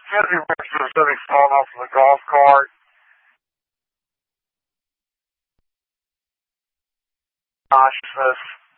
Kenzie Webster said he fallen off of the golf cart. Consciousness.